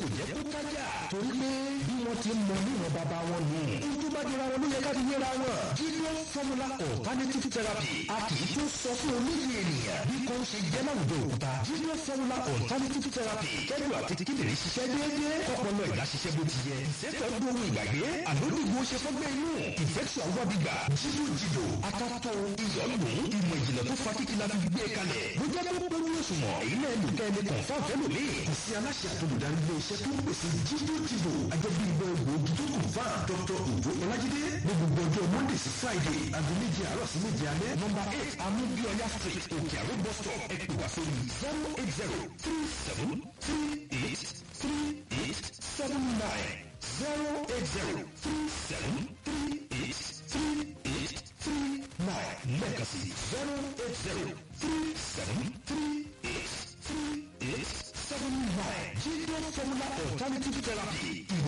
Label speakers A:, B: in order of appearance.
A: kò jẹ́ kó tájà torí pé bí wọ́n ti mọ níwọ̀n bàbá wọn nù. ohun tó bá jọra wọn ló yẹ ká fi yẹra wọn. Genius Formula Alternative Therapy a kì í tó sọ fún oníyè ènìyàn bí kò ń ṣe jẹ́ láwùjọ òkúta. Genius Formula Alternative Therapy kẹ́lù àti kíndìnrín ṣiṣẹ́ déédéé ọpọlọ ìdá ṣiṣẹ́ bó ti yẹ. ìṣẹ́fẹ̀ gbóhùn ìgbàgbé àlódìgbò ṣe fọ́gbẹ́ inú infection wọ́bìgbà jíjò akátó ìyọ̀lù ìmọ̀ ìjìnlẹ̀ tó fa kíkí la fi gbé kalẹ̀. bó jẹ́ tó pé ní òṣùwọ̀n èyí náà lù kẹ́ ẹni kàn fún àfẹ́lò mi. kò sí aláṣẹ àtolùdarí ilé iṣẹ́ tó ń pèsè jíjò àjọbí ìgbẹ́ ògbógi tó kù fún Dr. Ojo Ọlájídé ní gbogbo ọjọ́ Monday sí Friday aago 7 àárọ̀ sí 7 alẹ́. nọ́mbà 8 Amúbíọ́yá street Òkè Àró bus stop ẹ pè wá sórí 08037383839 lẹ́ẹ̀kan sí 08037383839. Genius Formula Alternative Therapy.